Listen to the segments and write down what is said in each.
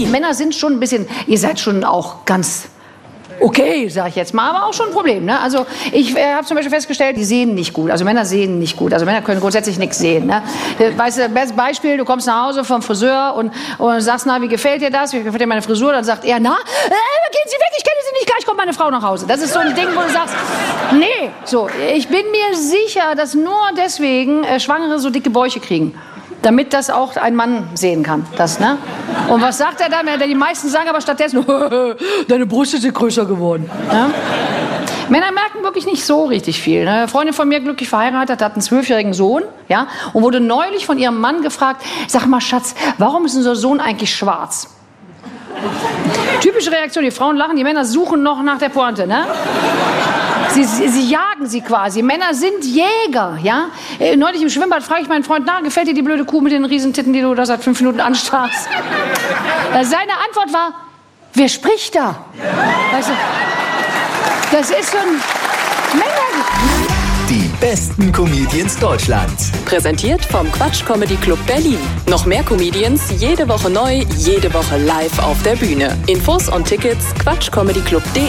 Männer sind schon ein bisschen, ihr seid schon auch ganz okay, sag ich jetzt mal, aber auch schon ein Problem. Ne? Also ich habe zum Beispiel festgestellt, die sehen nicht gut. Also Männer sehen nicht gut. Also Männer können grundsätzlich nichts sehen. Ne? Weißt du, bestes Beispiel, du kommst nach Hause vom Friseur und sagst, na, wie gefällt dir das? Wie gefällt dir meine Frisur? Dann sagt er, na, gehen Sie weg, ich kenne Sie nicht, gleich kommt meine Frau nach Hause. Das ist so ein Ding, wo du sagst, nee, so, ich bin mir sicher, dass nur deswegen Schwangere so dicke Bäuche kriegen. Damit das auch ein Mann sehen kann. Das, ne? Und was sagt er dann? Die meisten sagen aber stattdessen, deine Brüste sind größer geworden. Ja? Männer merken wirklich nicht so richtig viel. Eine Freundin von mir, glücklich verheiratet, hat einen 12-jährigen Sohn, ja, und wurde neulich von ihrem Mann gefragt, sag mal, Schatz, warum ist unser Sohn eigentlich schwarz? Typische Reaktion, die Frauen lachen, die Männer suchen noch nach der Pointe, ne? Sie jagen sie quasi. Männer sind Jäger, ja? Neulich im Schwimmbad frage ich meinen Freund, na, gefällt dir die blöde Kuh mit den Riesentitten, die du da seit 5 Minuten anstarrst? Seine Antwort war, wer spricht da? Weißt du, das ist so ein Männer... Die besten Comedians Deutschlands. Präsentiert vom Quatsch Comedy Club Berlin. Noch mehr Comedians, jede Woche neu, jede Woche live auf der Bühne. Infos und Tickets quatschcomedyclub.de.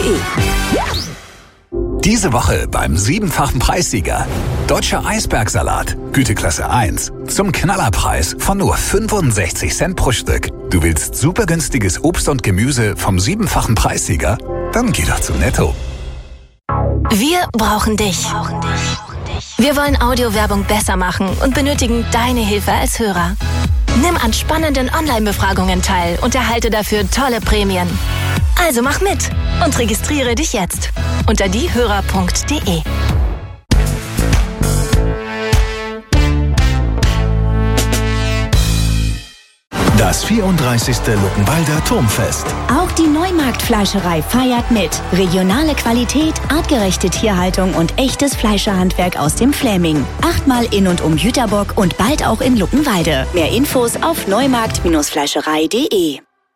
Diese Woche beim 7-fachen Preissieger. Deutscher Eisbergsalat, Güteklasse 1. Zum Knallerpreis von nur 65 Cent pro Stück. Du willst super günstiges Obst und Gemüse vom 7-fachen Preissieger? Dann geh doch zu Netto. Wir brauchen dich. Wir wollen Audiowerbung besser machen und benötigen deine Hilfe als Hörer. Nimm an spannenden Online-Befragungen teil und erhalte dafür tolle Prämien. Also mach mit und registriere dich jetzt unter diehörer.de. Das 34. Luckenwalder Turmfest. Auch die Neumarkt-Fleischerei feiert mit. Regionale Qualität, artgerechte Tierhaltung und echtes Fleischerhandwerk aus dem Fläming. 8-mal in und um Jüterbock und bald auch in Luckenwalde. Mehr Infos auf neumarkt-fleischerei.de.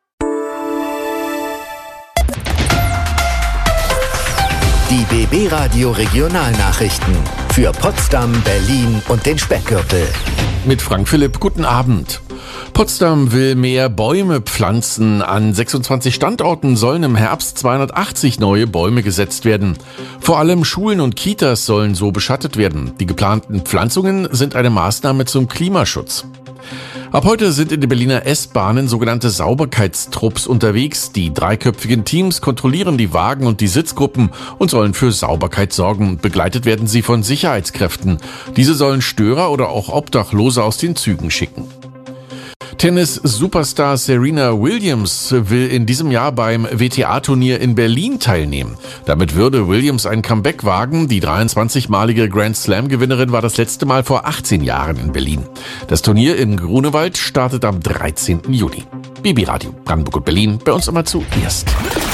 Die BB Radio Regionalnachrichten für Potsdam, Berlin und den Speckgürtel. Mit Frank Philipp, guten Abend. Potsdam will mehr Bäume pflanzen. An 26 Standorten sollen im Herbst 280 neue Bäume gesetzt werden. Vor allem Schulen und Kitas sollen so beschattet werden. Die geplanten Pflanzungen sind eine Maßnahme zum Klimaschutz. Ab heute sind in den Berliner S-Bahnen sogenannte Sauberkeitstrupps unterwegs. Die 3köpfigen Teams kontrollieren die Wagen und die Sitzgruppen und sollen für Sauberkeit sorgen. Begleitet werden sie von Sicherheitskräften. Diese sollen Störer oder auch Obdachlose aus den Zügen schicken. Tennis-Superstar Serena Williams will in diesem Jahr beim WTA-Turnier in Berlin teilnehmen. Damit würde Williams ein Comeback wagen. Die 23-malige Grand Slam-Gewinnerin war das letzte Mal vor 18 Jahren in Berlin. Das Turnier in Grunewald startet am 13. Juni. BB Radio Brandenburg und Berlin, bei uns immer zuerst.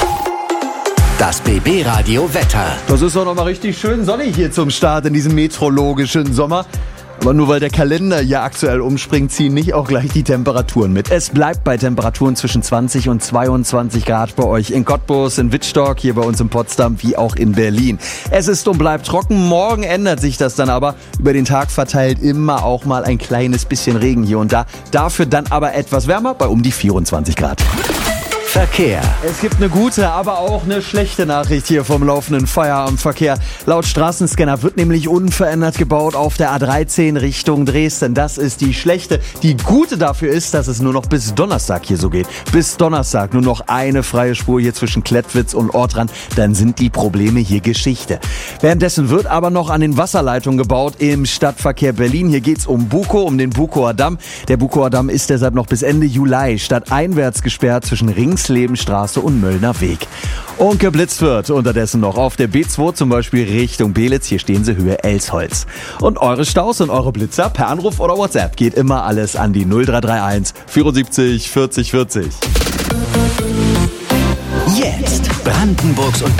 Das BB Radio Wetter. Das ist doch noch mal richtig schön sonnig hier zum Start in diesem meteorologischen Sommer. Aber nur weil der Kalender hier aktuell umspringt, ziehen nicht auch gleich die Temperaturen mit. Es bleibt bei Temperaturen zwischen 20 und 22 Grad bei euch in Cottbus, in Wittstock, hier bei uns in Potsdam wie auch in Berlin. Es ist und bleibt trocken. Morgen ändert sich das dann aber. Über den Tag verteilt immer auch mal ein kleines bisschen Regen hier und da. Dafür dann aber etwas wärmer bei um die 24 Grad. Verkehr. Es gibt eine gute, aber auch eine schlechte Nachricht hier vom laufenden Feierabendverkehr. Laut Straßenscanner wird nämlich unverändert gebaut auf der A13 Richtung Dresden. Das ist die schlechte. Die gute dafür ist, dass es nur noch bis Donnerstag hier so geht. Bis Donnerstag nur noch eine freie Spur hier zwischen Klettwitz und Ortrand. Dann sind die Probleme hier Geschichte. Währenddessen wird aber noch an den Wasserleitungen gebaut im Stadtverkehr Berlin. Hier geht's um Bukow, um den Bukower Damm. Der Bukower Damm ist deshalb noch bis Ende Juli stadteinwärts gesperrt zwischen Ringslebenstraße und Möllner Weg. Und geblitzt wird unterdessen noch auf der B2 zum Beispiel Richtung Belitz. Hier stehen sie Höhe Elsholz. Und eure Staus und eure Blitzer per Anruf oder WhatsApp geht immer alles an die 0331 74 40 40. Jetzt Brandenburgs und